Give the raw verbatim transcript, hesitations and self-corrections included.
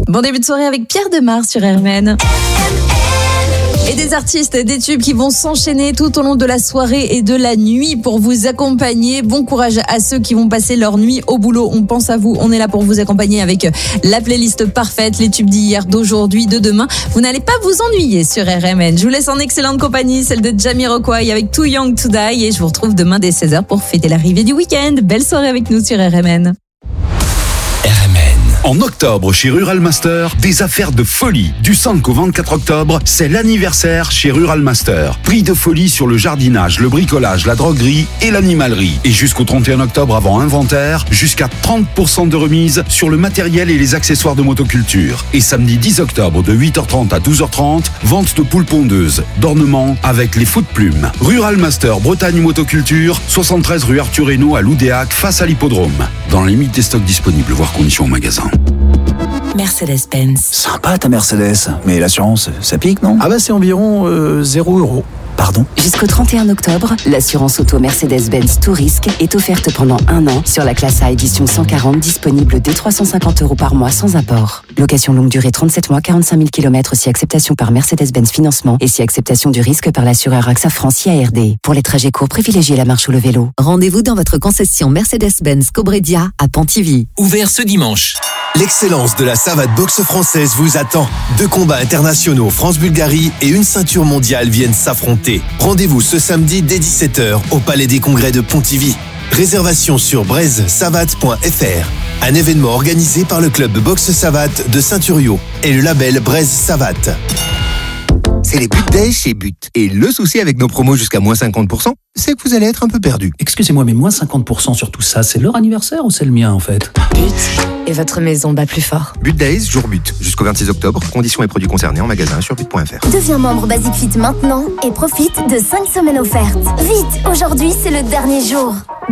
Bon début de soirée avec Pierre Demar sur R M N. Et des artistes, des tubes qui vont s'enchaîner tout au long de la soirée et de la nuit pour vous accompagner. Bon courage à ceux qui vont passer leur nuit au boulot. On pense à vous. On est là pour vous accompagner avec la playlist parfaite, les tubes d'hier, d'aujourd'hui, de demain. Vous n'allez pas vous ennuyer sur R M N. Je vous laisse en excellente compagnie, celle de Jamiroquai avec Too Young to Die. Et je vous retrouve demain dès seize heures pour fêter l'arrivée du week-end. Belle soirée avec nous sur R M N. R M N. En octobre, chez Rural Master, des affaires de folie. Du cinq au vingt-quatre octobre, c'est l'anniversaire chez Rural Master. Prix de folie sur le jardinage, le bricolage, la droguerie et l'animalerie. Et jusqu'au trente et un octobre avant inventaire, jusqu'à trente pour cent de remise sur le matériel et les accessoires de motoculture. Et samedi dix octobre de huit heures trente à douze heures trente, vente de poules pondeuses, d'ornements avec les faux de plumes. Rural Master Bretagne Motoculture, soixante-treize rue Arthur Hénaud à Loudéac, face à l'hippodrome. Dans la limite des stocks disponibles, voire conditions au magasin. Mercedes-Benz. Sympa ta Mercedes, mais l'assurance, ça pique, non? Ah bah c'est environ euh, zéro euro. Pardon? Jusqu'au trente et un octobre, l'assurance auto Mercedes-Benz Tout Risque est offerte pendant un an sur la classe A édition cent quarante, disponible dès trois cent cinquante euros par mois sans apport. Location longue durée trente-sept mois, quarante-cinq mille kilomètres si acceptation par Mercedes-Benz Financement et si acceptation du risque par l'assureur AXA France I A R D. Pour les trajets courts, privilégiez la marche ou le vélo. Rendez-vous dans votre concession Mercedes-Benz Cobredia à Pontivy. Ouvert ce dimanche. L'excellence de la savate boxe française vous attend. Deux combats internationaux France-Bulgarie et une ceinture mondiale viennent s'affronter. Rendez-vous ce samedi dès dix-sept heures au Palais des Congrès de Pontivy. Réservation sur braise savate point f r. Un événement organisé par le club boxe savate de Saint-Thuriau et le label Braise Savate. C'est les But Days chez But. Et le souci avec nos promos jusqu'à moins cinquante pour cent, c'est que vous allez être un peu perdu. Excusez-moi, mais moins cinquante pour cent sur tout ça, c'est leur anniversaire ou c'est le mien en fait? But et votre maison bat plus fort. But Days, jour but. Jusqu'au vingt-six octobre, conditions et produits concernés en magasin sur but point f r. Deviens membre Basic Fit maintenant et profite de cinq semaines offertes. Vite, aujourd'hui c'est le dernier jour.